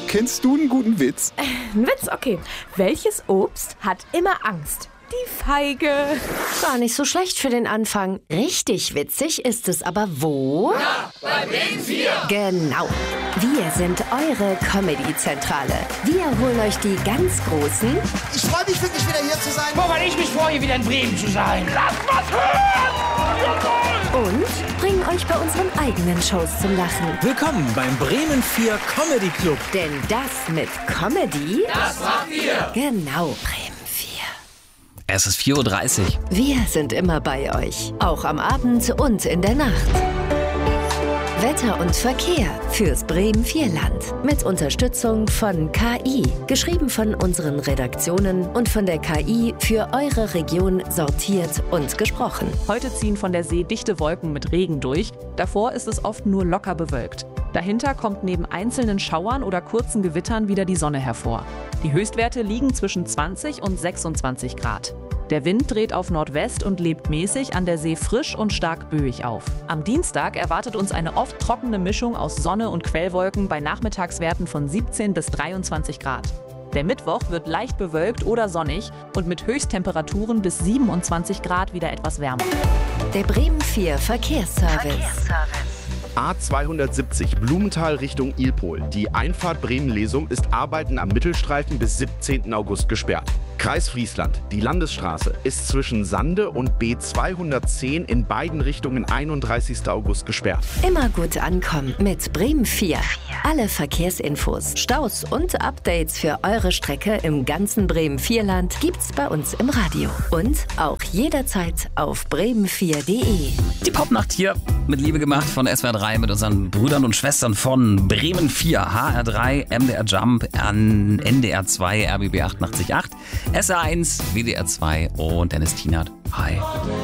Kennst du einen guten Witz? Ein Witz, okay. Welches Obst hat immer Angst? Die Feige. Gar nicht so schlecht für den Anfang. Richtig witzig ist es aber wo? Ja, bei Bremen 4. Genau. Wir sind eure Comedy-Zentrale. Wir holen euch die ganz Großen. Ich freue mich wirklich wieder hier zu sein. Guck mal, ich mich freue, wieder in Bremen zu sein. Lass was hören! Und bringen euch bei unseren eigenen Shows zum Lachen. Willkommen beim Bremen 4 Comedy Club. Denn das mit Comedy, Das macht ihr. genau, Bremen 4. Es ist 4:30 Uhr. Wir sind immer bei euch. Auch am Abend und in der Nacht. Wetter und Verkehr fürs Bremen 4 Land. Mit Unterstützung von KI. Geschrieben von unseren Redaktionen und von der KI für eure Region sortiert und gesprochen. Heute ziehen von der See dichte Wolken mit Regen durch. Davor ist es oft nur locker bewölkt. Dahinter kommt neben einzelnen Schauern oder kurzen Gewittern wieder die Sonne hervor. Die Höchstwerte liegen zwischen 20 und 26 Grad. Der Wind dreht auf Nordwest und lebt mäßig, an der See frisch und stark böig auf. Am Dienstag erwartet uns eine oft trockene Mischung aus Sonne und Quellwolken bei Nachmittagswerten von 17 bis 23 Grad. Der Mittwoch wird leicht bewölkt oder sonnig und mit Höchsttemperaturen bis 27 Grad wieder etwas wärmer. Der Bremen 4 Verkehrsservice. A270 Blumenthal Richtung Ilpol. Die Einfahrt Bremen-Lesum ist Arbeiten am Mittelstreifen bis 17. August gesperrt. Kreis Friesland. Die Landesstraße ist zwischen Sande und B210 in beiden Richtungen 31. August gesperrt. Immer gut ankommen mit Bremen 4. Alle Verkehrsinfos, Staus und Updates für eure Strecke im ganzen Bremen 4 Land gibt's bei uns im Radio. Und auch jederzeit auf bremen4.de. Die Popnacht hier mit Liebe gemacht von SWR 3 mit unseren Brüdern und Schwestern von Bremen 4, HR3, MDR Jump, NDR 2, RBB 888, SR1, WDR 2 und Dennis Tienert. Hi.